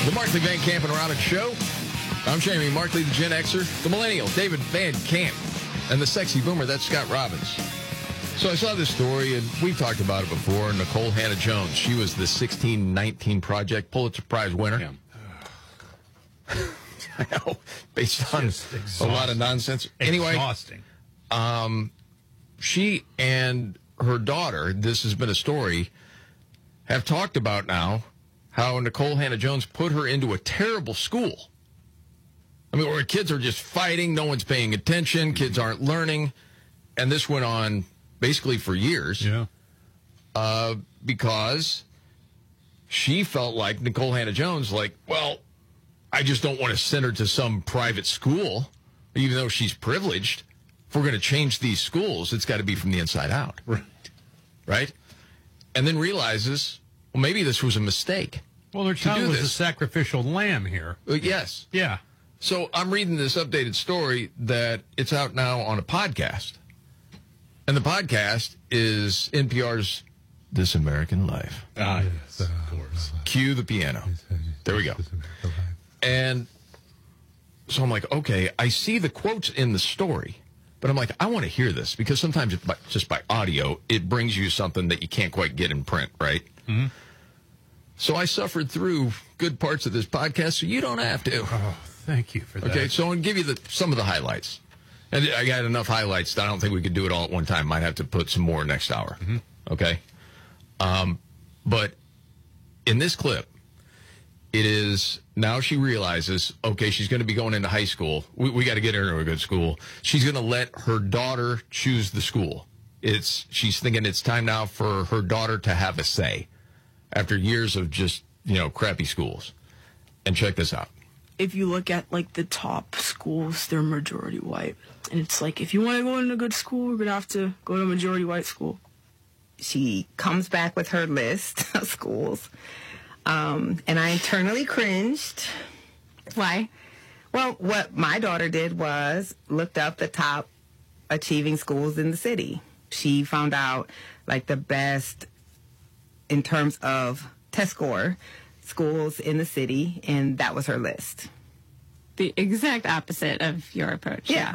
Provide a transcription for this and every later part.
The Markley Van Camp and Robbins Show. I'm Jamie Markley, the Gen Xer, the Millennial, David Van Camp, and the Sexy Boomer, that's Scott Robbins. So I saw this story, and we've talked about it before. Nicole Hannah-Jones, she was the 1619 Project Pulitzer Prize winner. Yeah. I know, based on a lot of nonsense. Anyway, exhausting. She and her daughter, this has been a story, have talked about now how Nicole Hannah-Jones put her into a terrible school. I mean, where kids are just fighting, no one's paying attention, kids aren't learning, and this went on basically for years. Yeah. Because she felt like Nicole Hannah-Jones, like, well, I just don't want to send her to some private school, even though she's privileged. If we're going to change these schools, it's got to be from the inside out. Right. Right? And then realizes, well, maybe this was a mistake. Well, their child was a sacrificial lamb here. Yes. Yeah. So I'm reading this updated story that it's out now on a podcast. And the podcast is NPR's This American Life. Ah, yes, of course. Cue the piano. There we go. And so I'm like, okay, I see the quotes in the story, but I'm like, I want to hear this because sometimes just by audio, it brings you something that you can't quite get in print, right? Mm-hmm. So I suffered through good parts of this podcast, so you don't have to. Oh, thank you for that. Okay, so I'll give you some of the highlights. And I got enough highlights that I don't think we could do it all at one time. Might have to put some more next hour. Mm-hmm. Okay? But in this clip, it is now she realizes, okay, she's going to be going into high school. We got to get her into a good school. She's going to let her daughter choose the school. She's thinking it's time now for her daughter to have a say after years of just, crappy schools. And check this out. If you look at, the top schools, they're majority white. And it's like, if you want to go into a good school, we're going to have to go to a majority white school. She comes back with her list of schools. And I internally cringed. Why? Well, what my daughter did was looked up the top achieving schools in the city. She found out, the best in terms of test score schools in the city, and that was her list. The exact opposite of your approach. Yeah.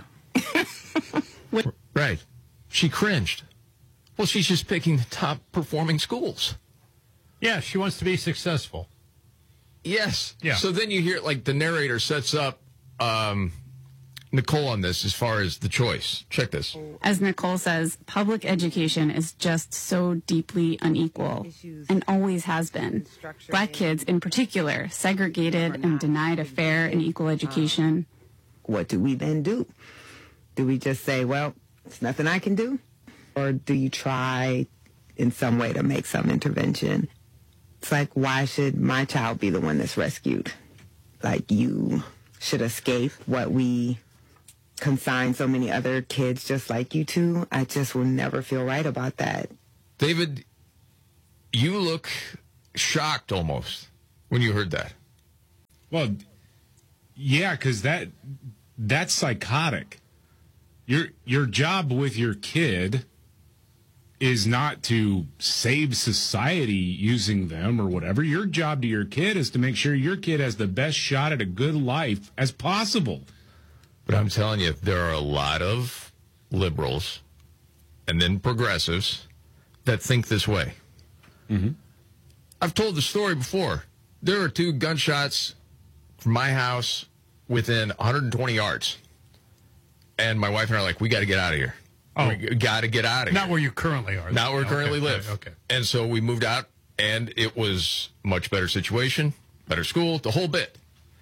Right. She cringed. Well, she's just picking the top performing schools. Yeah, she wants to be successful. Yes. Yeah. So then you hear, the narrator sets up Nicole on this as far as the choice. Check this. As Nicole says, public education is just so deeply unequal and always has been. Black kids in particular, segregated and denied a fair and equal education. What do we then do? Do we just say, well, it's nothing I can do? Or do you try in some way to make some intervention? It's like, why should my child be the one that's rescued? You should escape what we consign so many other kids just like you to. I just will never feel right about that. David, you look shocked almost when you heard that. Well, yeah, because that's psychotic. Your job with your kid is not to save society using them or whatever. Your job to your kid is to make sure your kid has the best shot at a good life as possible. But I'm telling you, there are a lot of liberals and then progressives that think this way. Mm-hmm. I've told the story before. There are 2 gunshots from my house within 120 yards. And my wife and I are like, we got to get out of here. Oh. We got to get out of here. Not where you currently are. Not where we currently live. Okay. And so we moved out, and it was a much better situation, better school, the whole bit.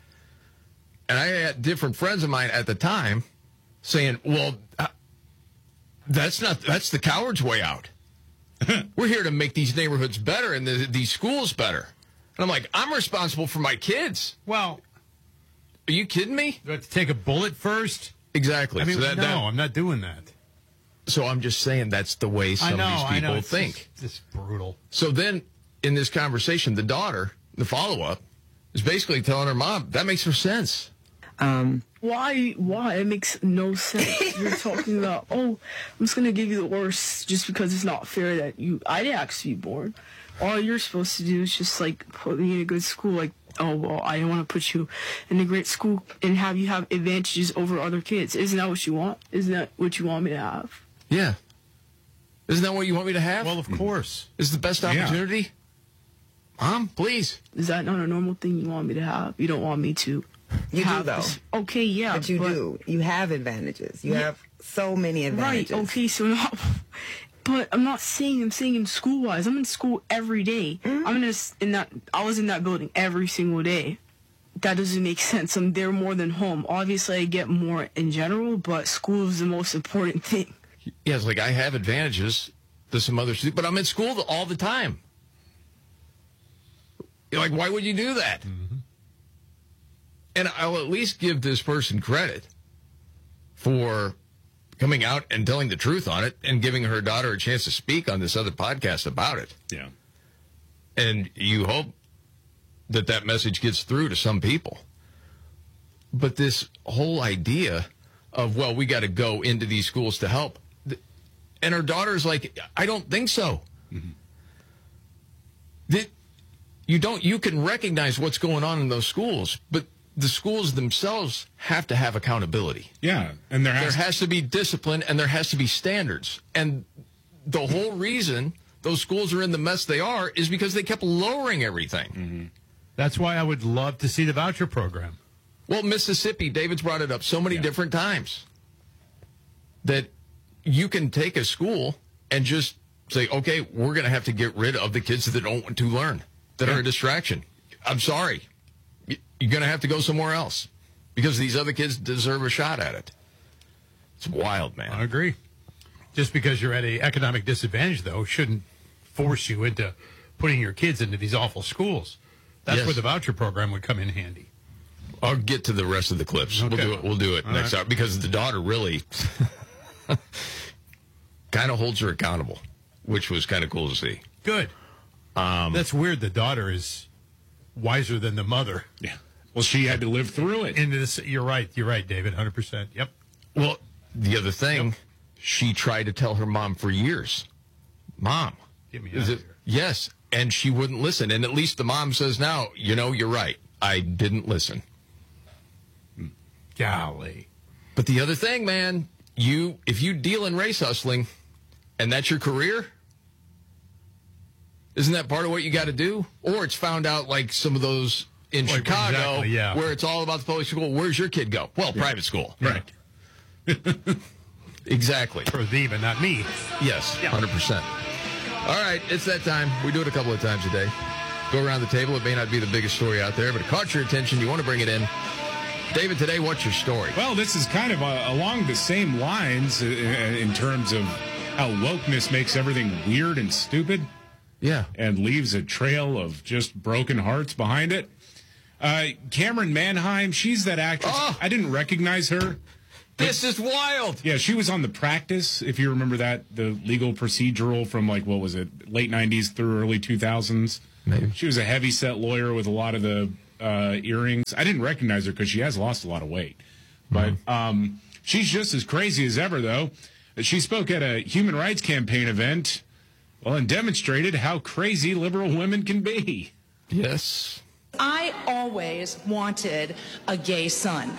And I had different friends of mine at the time saying, well, that's the coward's way out. We're here to make these neighborhoods better and these schools better. And I'm like, I'm responsible for my kids. Well, are you kidding me? do I have to take a bullet first? Exactly. I mean, So I'm not doing that. So I'm just saying that's the way some of these people think. It's just brutal. So then in this conversation, the daughter, the follow-up, is basically telling her mom, that makes no sense. Why? It makes no sense. You're talking about, I'm just going to give you the worst just because it's not fair that I didn't ask to be born. All you're supposed to do is just, put me in a good school. oh, well, I want to put you in a great school and have you have advantages over other kids. Isn't that what you want? Isn't that what you want me to have? Yeah. Isn't that what you want me to have? Well, of course. Is the best opportunity? Mom, please. Is that not a normal thing you want me to have? You don't want me to You have do, though. this. Okay, yeah. But you do. You have advantages. You have so many advantages. Right, okay, so now... But I'm not saying, I'm saying in school-wise. I'm in school every day. Mm-hmm. I was in that building every single day. That doesn't make sense. I'm there more than home. Obviously, I get more in general, but school is the most important thing. Yeah, it's like I have advantages that some others do, but I'm in school all the time. You're like, why would you do that? Mm-hmm. And I'll at least give this person credit for coming out and telling the truth on it and giving her daughter a chance to speak on this other podcast about it. Yeah. And you hope that that message gets through to some people. But this whole idea of, well, we got to go into these schools to help. And her daughter's like, I don't think so. Mm-hmm. You can recognize what's going on in those schools, but the schools themselves have to have accountability. Yeah, and there has to be discipline, and there has to be standards. And the whole reason those schools are in the mess they are is because they kept lowering everything. Mm-hmm. That's why I would love to see the voucher program. Well, Mississippi, David's brought it up so many different times that you can take a school and just say, okay, we're going to have to get rid of the kids that don't want to learn, that are a distraction. I'm sorry. You're going to have to go somewhere else because these other kids deserve a shot at it. It's wild, man. I agree. Just because you're at an economic disadvantage, though, shouldn't force you into putting your kids into these awful schools. That's where the voucher program would come in handy. I'll get to the rest of the clips. Okay. We'll do it next hour because the daughter really kind of holds her accountable, which was kind of cool to see. Good. That's weird. The daughter is wiser than the mother. Yeah. Well, she had to live through it. Into this, you're right, David, 100%. Yep. Well, the other thing, she tried to tell her mom for years, Mom, get me out of here. Yes, and she wouldn't listen. And at least the mom says now, you're right. I didn't listen. Golly. But the other thing, man, if you deal in race hustling and that's your career, isn't that part of what you got to do? Or it's found out like some of those in Chicago where it's all about the public school. Where's your kid go? Well, private school. Right. Exactly. For thee, but not me. Yes, 100%. All right, it's that time. We do it a couple of times a day. Go around the table. It may not be the biggest story out there, but it caught your attention. You want to bring it in. David, today, what's your story? Well, this is kind of along the same lines in terms of how wokeness makes everything weird and stupid. Yeah. And leaves a trail of just broken hearts behind it. Cameron Manheim, she's that actress. Oh. I didn't recognize her. This is wild. Yeah, she was on The Practice, if you remember that, the legal procedural from, like, what was it, late 90s through early 2000s. Maybe. She was a heavy-set lawyer with a lot of the earrings. I didn't recognize her because she has lost a lot of weight. But she's just as crazy as ever, though. She spoke at a human rights campaign event, and demonstrated how crazy liberal women can be. Yes. I always wanted a gay son.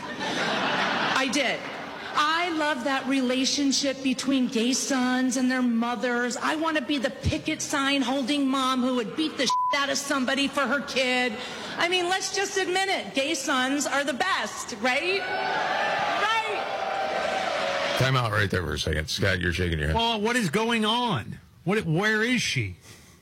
I did. I love that relationship between gay sons and their mothers. I want to be the picket sign holding mom who would beat the shit out of somebody for her kid. I mean, let's just admit it. Gay sons are the best, right? Right. Time out right there for a second. Scott, you're shaking your head. Well, what is going on? Where is she?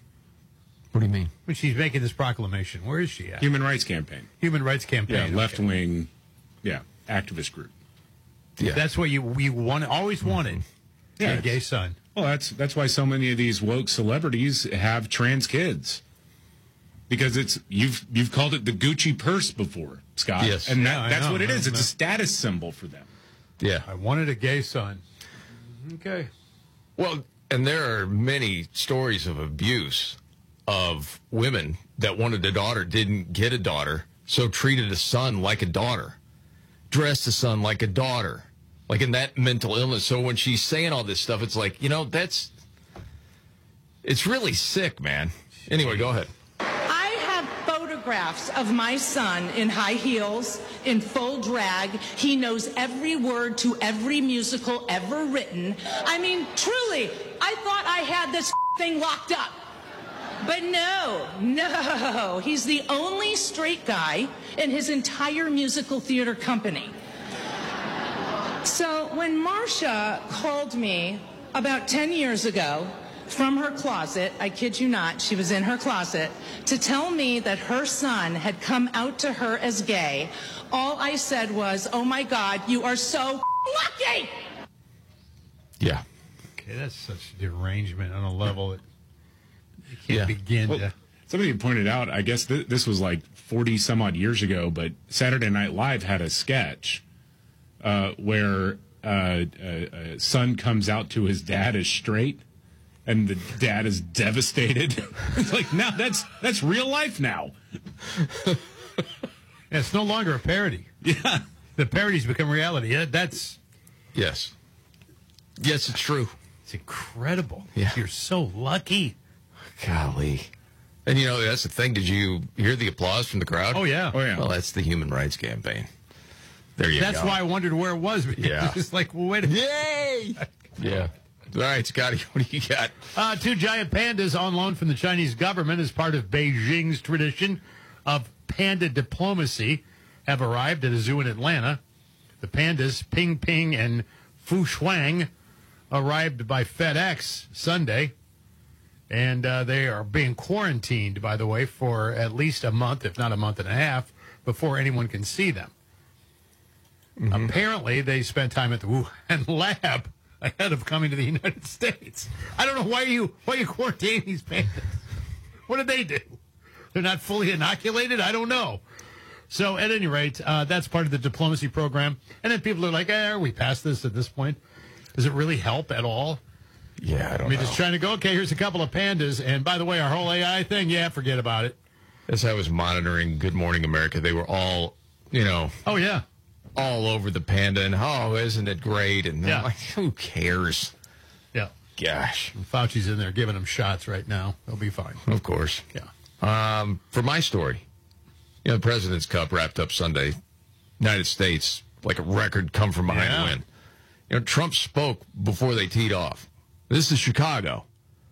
What do you mean? When she's making this proclamation, where is she at? Human rights campaign. Human rights campaign. Yeah, left-wing, activist group. Yeah. That's what you always wanted. Yeah, a gay son. Well, that's why so many of these woke celebrities have trans kids. Because you've called it the Gucci purse before, Scott. Yes. And that's what it is. It's a status symbol for them. Yeah. I wanted a gay son. Okay. Well, and there are many stories of abuse of women that wanted a daughter, didn't get a daughter, so treated a son like a daughter, dressed a son like a daughter, like in that mental illness. So when she's saying all this stuff, it's like, it's really sick, man. Anyway, go ahead. I have photographs of my son in high heels, in full drag. He knows every word to every musical ever written. I mean, truly, I thought I had this thing locked up. But no, he's the only straight guy in his entire musical theater company. So when Marcia called me about 10 years ago from her closet, I kid you not, she was in her closet, to tell me that her son had come out to her as gay, all I said was, oh my God, you are so lucky! Yeah. Okay, that's such a derangement on a level that you can't begin to. Somebody pointed out, I guess this was like 40 some odd years ago, but Saturday Night Live had a sketch where a son comes out to his dad as straight, and the dad is devastated. It's like, now that's real life now. It's no longer a parody. Yeah. The parody's become reality. That's... Yes, it's true. It's incredible. Yeah. You're so lucky. Golly. And, that's the thing. Did you hear the applause from the crowd? Oh, yeah. Well, that's the Human Rights Campaign. There you go. That's why I wondered where it was. Yeah. It's just like, well, wait a minute. Yay! Yeah. All right, Scotty, what do you got? 2 giant pandas on loan from the Chinese government as part of Beijing's tradition of panda diplomacy have arrived at a zoo in Atlanta. The pandas, Ping Ping and Fu Shuang, arrived by FedEx Sunday. And they are being quarantined, by the way, for at least a month, if not a month and a half, before anyone can see them. Mm-hmm. Apparently, they spent time at the Wuhan lab ahead of coming to the United States. I don't know why you quarantine these pandas. What did they do? They're not fully inoculated? I don't know. So, at any rate, that's part of the diplomacy program. And then people are like, are we past this at this point? Does it really help at all? Yeah, I don't know. Just trying to go, okay, here's a couple of pandas. And by the way, our whole AI thing, forget about it. As I was monitoring Good Morning America, they were all, Oh, yeah. all over the panda. And, isn't it great? And I'm like, who cares? Yeah. Gosh. Fauci's in there giving them shots right now. They'll be fine. Of course. Yeah. For my story, the President's Cup wrapped up Sunday. United States, like a record come-from-behind win. Trump spoke before they teed off. This is Chicago.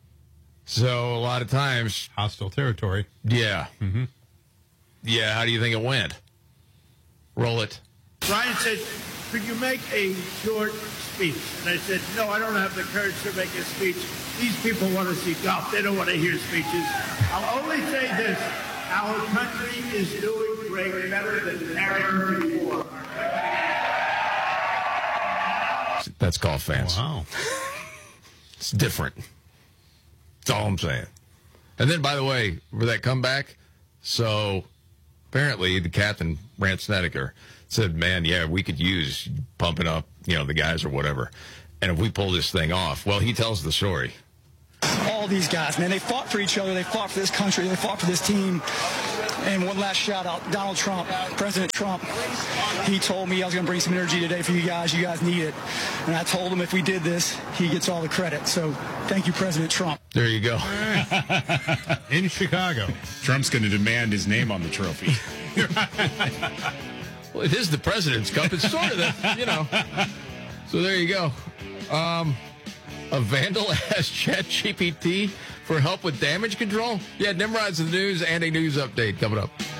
So a lot of times... Hostile territory. Yeah. Mm-hmm. Yeah, how do you think it went? Roll it. Ryan said, could you make a short speech? And I said, no, I don't have the courage to make a speech. These people want to see golf. They don't want to hear speeches. I'll only say this. Our country is doing great, better than ever before. That's golf fans. Wow. It's different. That's all I'm saying. And then, by the way, for that comeback, so apparently the captain, Brant Snedeker, said, man, we could use pumping up, the guys or whatever. And if we pull this thing off, well, he tells the story. All these guys, man, they fought for each other. They fought for this country. They fought for this team. And one last shout out, Donald Trump, President Trump. He told me I was going to bring some energy today for you guys. You guys need it. And I told him if we did this, he gets all the credit. So thank you, President Trump. There you go. In Chicago. Trump's going to demand his name on the trophy. Well, it is the President's Cup. It's sort of that, So there you go. A vandal asked ChatGPT for help with damage control. Yeah, Nimrod's in the news and a news update coming up.